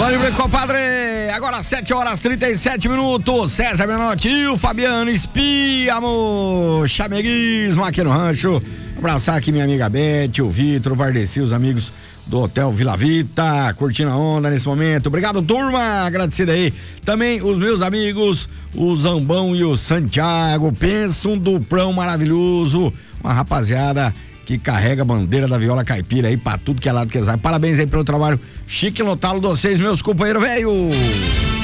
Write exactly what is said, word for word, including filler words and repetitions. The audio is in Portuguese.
Livre, compadre. Agora sete horas e trinta e sete minutos. César Menotti e o Fabiano Espiamo. Chameguismo aqui no rancho. Abraçar aqui minha amiga Beth, o Vitor, o Vardeci, os amigos do Hotel Vila Vita, curtindo a onda nesse momento. Obrigado, turma. Agradecido aí. Também os meus amigos, o Zambão e o Santiago. Pensa um duprão maravilhoso. Uma rapaziada que carrega a bandeira da viola caipira aí pra tudo que é lado que é. Parabéns aí pelo trabalho chique notado de vocês, meus companheiros velho.